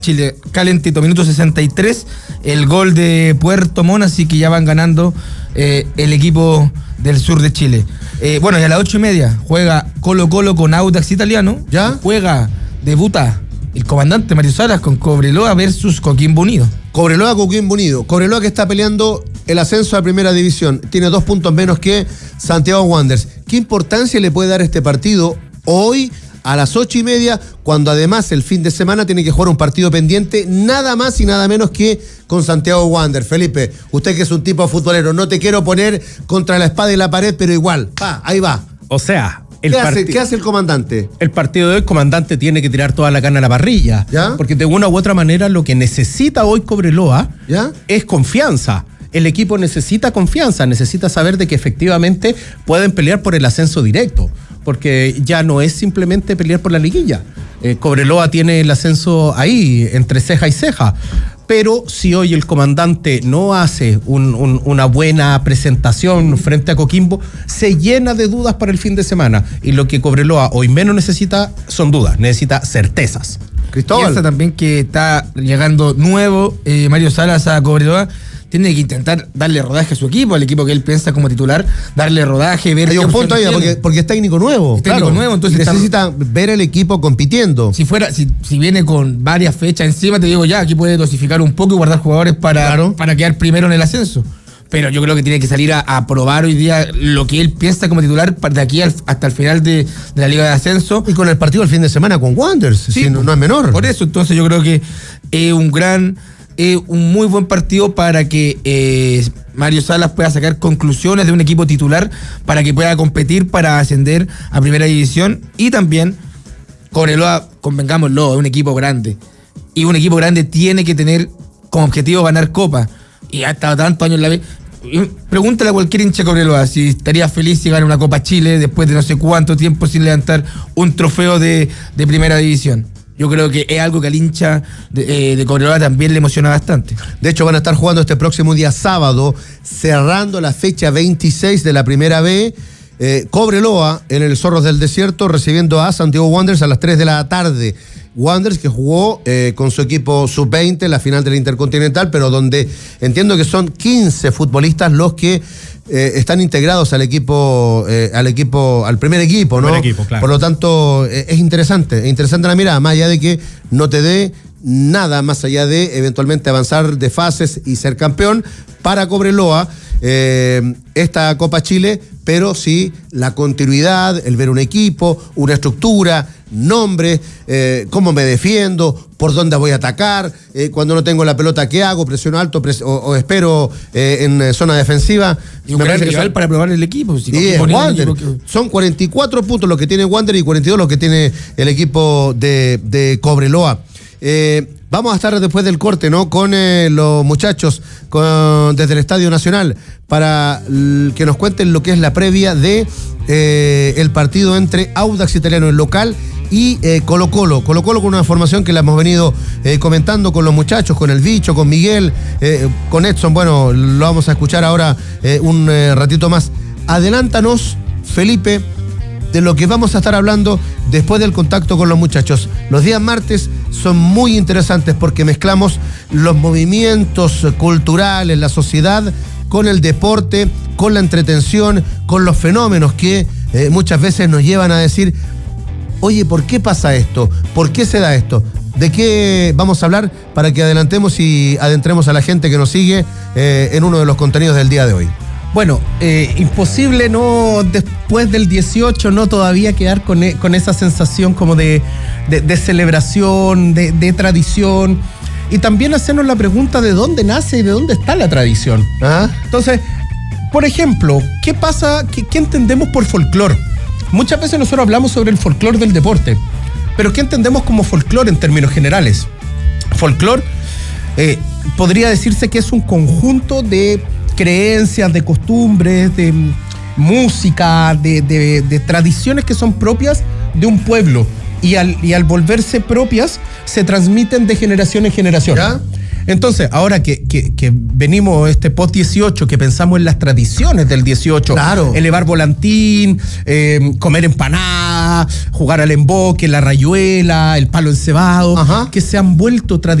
Chile, calentito, minuto 63, el gol de Puerto Montt, así que ya van ganando el equipo del sur de Chile. Bueno, y a las 8:30 juega Colo-Colo con Audax Italiano. ¿Ya? Debuta el comandante Mario Salas con Cobreloa versus Coquimbo Unido. Coquimbo Unido. Cobreloa que está peleando el ascenso a primera división. Tiene 2 puntos menos que Santiago Wanderers. ¿Qué importancia le puede dar este partido hoy a las 8:30, cuando además el fin de semana tiene que jugar un partido pendiente, nada más y nada menos que con Santiago Wanderers? Felipe, usted que es un tipo futbolero, no te quiero poner contra la espada y la pared, pero igual, ahí va. O sea, ¿Qué hace el comandante? El partido de hoy, el comandante tiene que tirar toda la carne a la parrilla. ¿Ya? Porque de una u otra manera lo que necesita hoy Cobreloa es confianza. El equipo necesita confianza, necesita saber de que efectivamente pueden pelear por el ascenso directo, porque ya no es simplemente pelear por la liguilla. Cobreloa tiene el ascenso ahí, entre ceja y ceja. Pero si hoy el comandante no hace una buena presentación frente a Coquimbo, se llena de dudas para el fin de semana. Y lo que Cobreloa hoy menos necesita son dudas, necesita certezas. Cristóbal. Piensa también que está llegando nuevo Mario Salas a Cobreloa. Tiene que intentar darle rodaje a su equipo, al equipo que él piensa como titular, darle rodaje, ver. Hay un punto ahí, porque es técnico nuevo. Entonces necesita ver el equipo compitiendo. Si viene con varias fechas encima, te digo ya, aquí puede dosificar un poco y guardar jugadores para quedar primero en el ascenso. Pero yo creo que tiene que salir a probar hoy día lo que él piensa como titular de aquí hasta el final de la Liga de Ascenso. Y con el partido el fin de semana con Wanderers, sí, no es menor. Por eso, entonces yo creo que es un muy buen partido para que Mario Salas pueda sacar conclusiones de un equipo titular para que pueda competir para ascender a primera división. Y también Cobreloa, convengámoslo, es un equipo grande. Y un equipo grande tiene que tener como objetivo ganar Copa. Y ha estado tantos años en la B. Pregúntale a cualquier hincha de Cobreloa si estaría feliz si gana una Copa Chile después de no sé cuánto tiempo sin levantar un trofeo de primera división. Yo creo que es algo que al hincha de Cobreloa también le emociona bastante. De hecho, van a estar jugando este próximo día sábado, cerrando la fecha 26 de la Primera B. Cobreloa en el Zorros del Desierto, recibiendo a Santiago Wanderers a las 3 de la tarde. Wanderers que jugó con su equipo sub-20 en la final del Intercontinental, pero donde entiendo que son 15 futbolistas los que están integrados al primer equipo, ¿no? Primer equipo, claro. Por lo tanto, es interesante la mirada, más allá de que no te dé nada, más allá de eventualmente avanzar de fases y ser campeón para Cobreloa esta Copa Chile, pero sí la continuidad, el ver un equipo, una estructura, nombre, cómo me defiendo, por dónde voy a atacar, cuando no tengo la pelota, ¿qué hago? ¿Presiono alto o espero en zona defensiva? Y un gran rival para probar el equipo. Son 44 puntos los que tiene Wander y 42 los que tiene el equipo de Cobreloa. Vamos a estar después del corte, ¿no? Con los muchachos desde el Estadio Nacional para que nos cuenten lo que es la previa de el partido entre Audax Italiano, el local, y Colo-Colo. Colo-Colo con una formación que la hemos venido comentando con los muchachos, con el Bicho, con Miguel, con Edson. Bueno, lo vamos a escuchar ahora un ratito más. Adelántanos, Felipe, de lo que vamos a estar hablando después del contacto con los muchachos. Los días martes son muy interesantes porque mezclamos los movimientos culturales, la sociedad, con el deporte, con la entretención, con los fenómenos que muchas veces nos llevan a decir: oye, ¿por qué pasa esto? ¿Por qué se da esto? ¿De qué vamos a hablar para que adelantemos y adentremos a la gente que nos sigue en uno de los contenidos del día de hoy? Bueno, imposible no después del 18 no todavía quedar con esa sensación como de celebración, de tradición, y también hacernos la pregunta de dónde nace y de dónde está la tradición. Entonces, por ejemplo, ¿qué pasa? ¿Qué entendemos por folclor? Muchas veces nosotros hablamos sobre el folclor del deporte, pero ¿qué entendemos como folclor en términos generales? Folclor podría decirse que es un conjunto de creencias, de costumbres, de música, de tradiciones que son propias de un pueblo y al volverse propias se transmiten de generación en generación. Entonces, ahora que venimos post 18, que pensamos en las tradiciones del 18, claro, elevar volantín, comer empanada, jugar al emboque, la rayuela, el palo encebado, que se han vuelto tradiciones